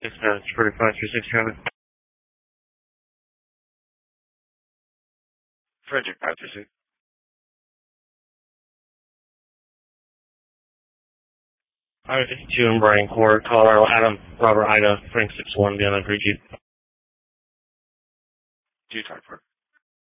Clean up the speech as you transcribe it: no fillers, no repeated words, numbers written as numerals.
It's 4536 Kevin. Frederick 536. Alright, 52 in Brian Court, Colorado, Adam, Robert, Ida, Frank 61, the other Greek. 2 type 4.